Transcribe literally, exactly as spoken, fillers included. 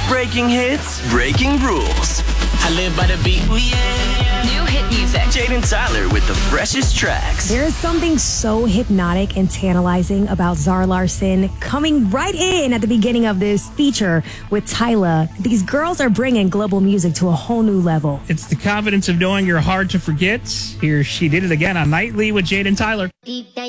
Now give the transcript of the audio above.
Breaking hits, breaking rules. I live by the beat. Ooh, yeah. New hit music. Jaden Tyler with the freshest tracks. There is something so hypnotic and tantalizing about Zara Larsson coming right in at the beginning of this feature with Tyla. These girls are bringing global music to a whole new level. It's the confidence of knowing you're hard to forget. Here she did it again on Nightly with Jaden Tyler. Deep